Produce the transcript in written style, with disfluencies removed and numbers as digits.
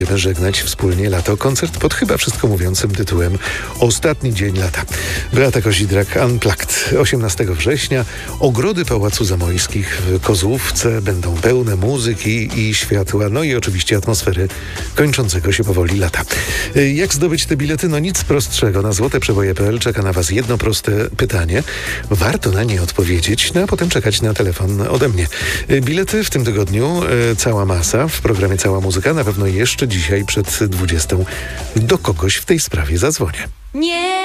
Będziemy żegnać wspólnie lato. Koncert pod chyba wszystko mówiącym tytułem Ostatni dzień lata. Beata Kozidrak Unplugged. 18 września ogrody Pałacu Zamojskich w Kozłówce będą pełne muzyki i światła, no i oczywiście atmosfery kończącego się powoli lata. Jak zdobyć te bilety? No nic prostszego. Na złoteprzeboje.pl czeka na Was jedno proste pytanie. Warto na nie odpowiedzieć, no a potem czekać na telefon ode mnie. Bilety w tym tygodniu cała masa w programie Cała Muzyka. Na pewno jeszcze dzisiaj przed 20 do kogoś w tej sprawie zadzwonię. Nie.